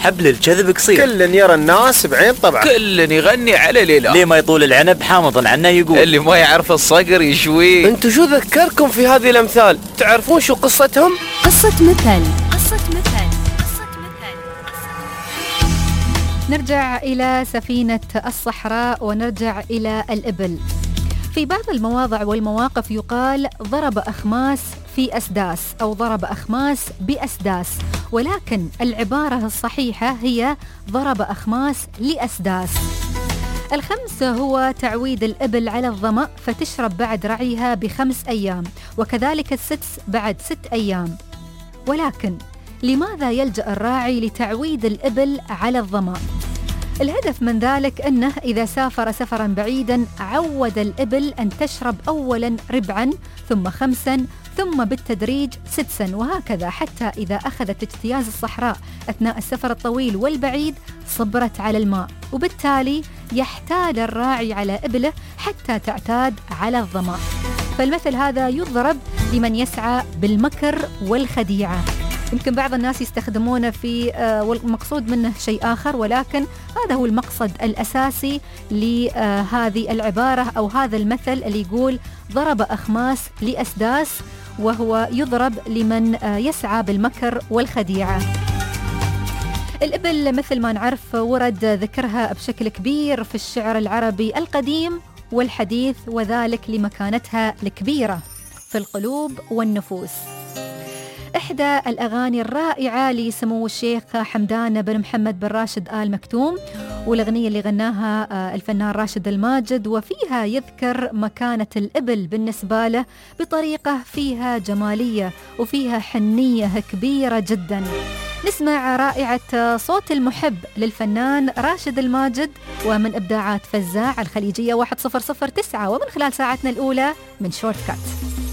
حبل الجذب قصير، كل يرى الناس بعين طبعه، كل يغني على ليلة، ليه ما يطول العنب حامضا عنه يقول، اللي ما يعرف الصقر يشوي. انتو شو ذكركم في هذه الأمثال؟ تعرفون شو قصتهم؟ قصة مثل. نرجع إلى سفينة الصحراء ونرجع إلى الإبل. في بعض المواضع والمواقف يقال ضرب أخماس في أسداس أو ضرب أخماس بأسداس، ولكن العبارة الصحيحة هي ضرب أخماس لأسداس. الخمس هو تعويد الإبل على الظمأ فتشرب بعد رعيها ب5 أيام، وكذلك السدس بعد 6 أيام. ولكن لماذا يلجأ الراعي لتعويد الإبل على الظمأ؟ الهدف من ذلك أنه إذا سافر سفرا بعيدا عود الإبل أن تشرب أولا ربعا ثم 5 ثم بالتدريج 6، وهكذا حتى إذا أخذت اجتياز الصحراء أثناء السفر الطويل والبعيد صبرت على الماء، وبالتالي يحتال الراعي على إبله حتى تعتاد على الظمأ. فالمثل هذا يضرب لمن يسعى بالمكر والخديعة. يمكن بعض الناس يستخدمونه في والمقصود منه شيء آخر، ولكن هذا هو المقصد الأساسي لهذه العبارة أو هذا المثل اللي يقول ضرب أخماس لأسداس، وهو يضرب لمن يسعى بالمكر والخديعة. الإبل مثل ما نعرف ورد ذكرها بشكل كبير في الشعر العربي القديم والحديث، وذلك لمكانتها الكبيرة في القلوب والنفوس. إحدى الأغاني الرائعة لسمو الشيخ حمدان بن محمد بن راشد آل مكتوم، والأغنية اللي غناها الفنان راشد الماجد، وفيها يذكر مكانة الإبل بالنسبة له بطريقة فيها جمالية وفيها حنية كبيرة جدا. نسمع رائعة صوت المحب للفنان راشد الماجد، ومن إبداعات فزاع الخليجية 1009، ومن خلال ساعتنا الأولى من شورت كات.